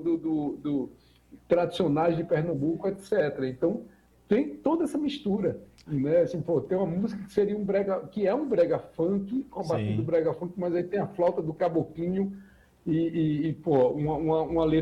tradicionais de Pernambuco, etc. Então, tem toda essa mistura, né? Assim, pô, tem uma música que seria um brega, que é um brega funk, combatido Sim. brega funk, mas aí tem a flauta do caboclinho pô, uma letra